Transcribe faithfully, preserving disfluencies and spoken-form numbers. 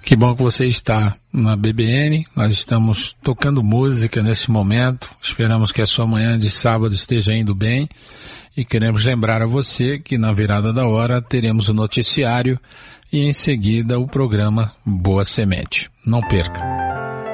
Que bom que você está na B B N, nós estamos tocando música nesse momento, esperamos que a sua manhã de sábado esteja indo bem e queremos lembrar a você que na virada da hora teremos o noticiário e em seguida o programa Boa Semente. Não perca.